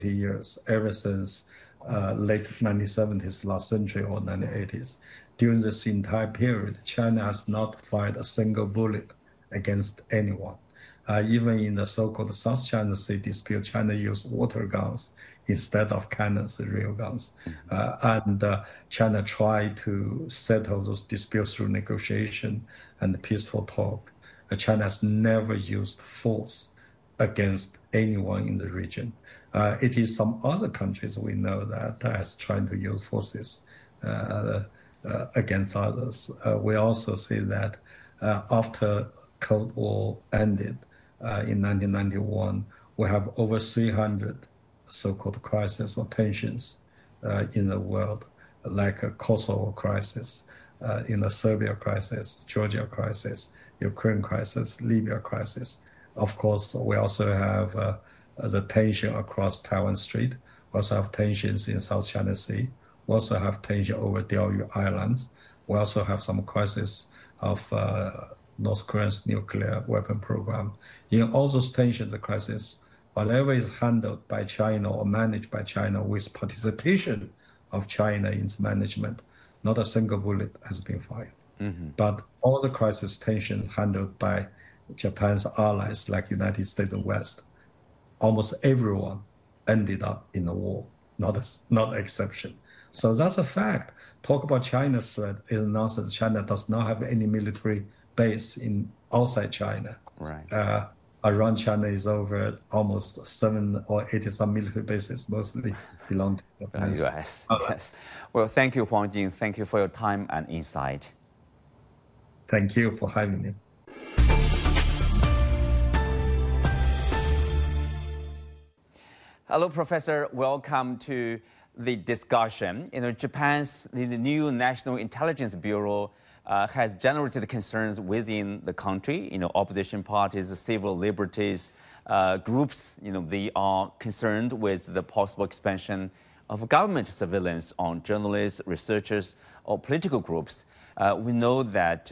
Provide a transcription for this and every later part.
years, ever since late 1970s, last century, or 1980s. During this entire period, China has not fired a single bullet against anyone. Even in the so-called South China Sea dispute, China used water guns instead of cannons, real guns. And China tried to settle those disputes through negotiation and peaceful talk. China has never used force against anyone in the region. It is some other countries we know that has tried to use forces against others. We also see that after Cold War ended in 1991, we have over 300 so-called crises or tensions in the world, like a Kosovo crisis, in the Serbia crisis, Georgia crisis, Ukraine crisis, Libya crisis. Of course, we also have the tension across Taiwan Strait. We also have tensions in South China Sea. We also have tension over Diaoyu Islands. We also have some crisis of North Korea's nuclear weapon program. In all those tensions, the crisis, whatever is handled by China or managed by China with participation of China in its management, not a single bullet has been fired. But all the crisis tensions handled by Japan's allies, like United States and West, almost everyone ended up in a war, not an exception. So that's a fact. Talk about China's threat is nonsense. China does not have any military base outside China. Right. Around China is over almost 7 or 80 some military bases, mostly belong to Japan. U.S. Yes. Well, thank you, Huang Jing. Thank you for your time and insight. Thank you for having me. Hello, Professor. Welcome to the discussion. Japan's the new National Intelligence Bureau has generated concerns within the country. Opposition parties, civil liberties groups, they are concerned with the possible expansion of government surveillance on journalists, researchers, or political groups. We know that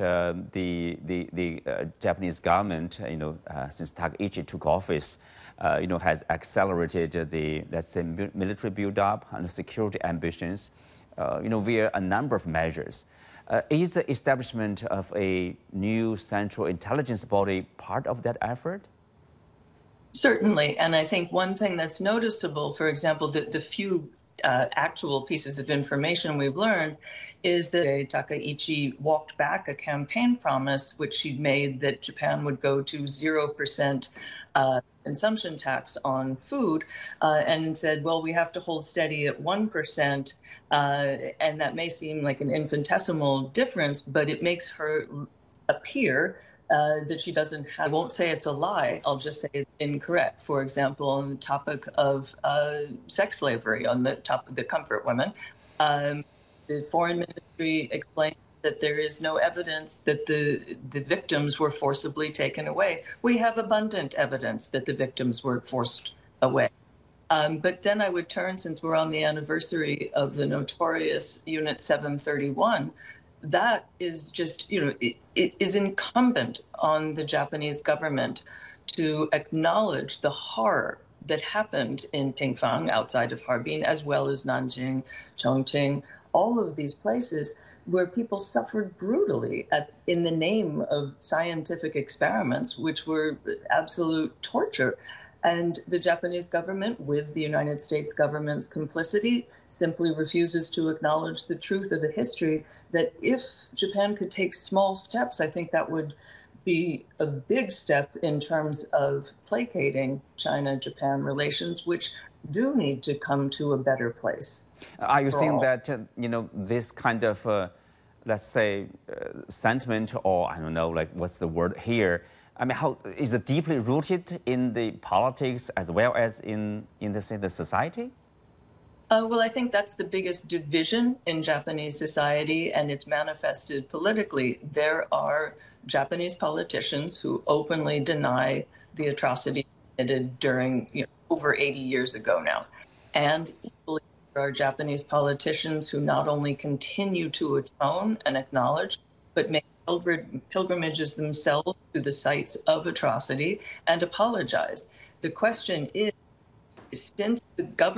the Japanese government, since Takaichi took office, has accelerated the, let's say, military build-up and security ambitions, via a number of measures. Is the establishment of a new central intelligence body part of that effort? Certainly, and I think one thing that's noticeable, for example, the few actual pieces of information we've learned is that Takaichi walked back a campaign promise which she'd made that Japan would go to 0% consumption tax on food, and said, well, we have to hold steady at 1%, and that may seem like an infinitesimal difference, but it makes her appear that she doesn't have. I won't say it's a lie, I'll just say it's incorrect. For example, on the topic of sex slavery, on the topic of the comfort women, the foreign ministry explained that there is no evidence that the victims were forcibly taken away. We have abundant evidence that the victims were forced away. But then I would turn, since we're on the anniversary of the notorious Unit 731, that is just, it is incumbent on the Japanese government to acknowledge the horror that happened in Pingfang, outside of Harbin, as well as Nanjing, Chongqing, all of these places where people suffered brutally in the name of scientific experiments, which were absolute torture. And the Japanese government, with the United States government's complicity, simply refuses to acknowledge the truth of the history, that if Japan could take small steps, I think that would be a big step in terms of placating China-Japan relations, which do need to come to a better place. Are you saying that, this kind of, let's say, sentiment, or I don't know, like what's the word here, I mean, how is it deeply rooted in the politics as well as in the society? Well, I think that's the biggest division in Japanese society, and it's manifested politically. There are Japanese politicians who openly deny the atrocity committed during over 80 years ago now. And equally, there are Japanese politicians who not only continue to atone and acknowledge, but make pilgrimages themselves to the sites of atrocity and apologize. The question is, since the government